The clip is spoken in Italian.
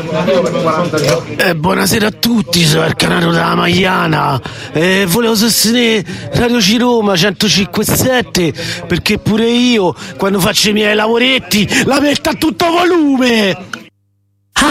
Buonasera a tutti, sono il Canaro della Magliana. Volevo sostenere Radio C Roma 105.7 perché pure io quando faccio i miei lavoretti la metto a tutto volume.